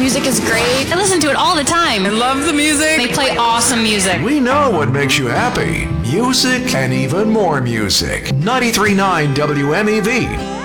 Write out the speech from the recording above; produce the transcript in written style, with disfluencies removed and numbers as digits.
music is great. I listen to it all the time. I love the music. They play awesome music. We know what makes you happy. Music and even more music. 93.9 WMEV.